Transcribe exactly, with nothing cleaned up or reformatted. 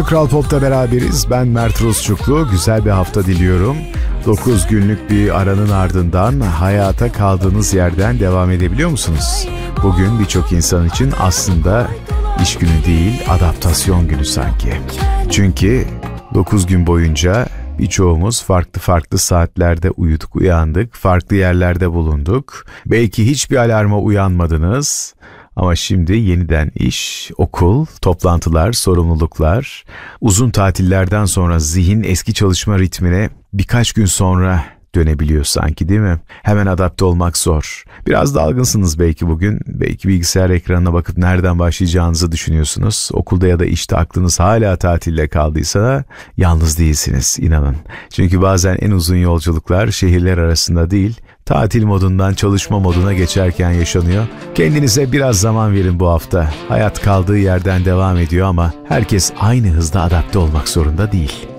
Kral Pop'ta beraberiz. Ben Mert Rusçuklu. Güzel bir hafta diliyorum. dokuz günlük bir aranın ardından hayata kaldığınız yerden devam edebiliyor musunuz? Bugün birçok insan için aslında iş günü değil, adaptasyon günü sanki. Çünkü dokuz gün boyunca birçoğumuz farklı farklı saatlerde uyuduk, uyandık, farklı yerlerde bulunduk. Belki hiçbir alarma uyanmadınız. Ama şimdi yeniden iş, okul, toplantılar, sorumluluklar, uzun tatillerden sonra zihin eski çalışma ritmine birkaç gün sonra dönebiliyor sanki, değil mi? Hemen adapte olmak zor. Biraz dalgınsınız belki bugün. Belki bilgisayar ekranına bakıp nereden başlayacağınızı düşünüyorsunuz. Okulda ya da işte aklınız hala tatilde kaldıysa yalnız değilsiniz, inanın. Çünkü bazen en uzun yolculuklar şehirler arasında değil, tatil modundan çalışma moduna geçerken yaşanıyor. Kendinize biraz zaman verin bu hafta. Hayat kaldığı yerden devam ediyor ama herkes aynı hızda adapte olmak zorunda değil.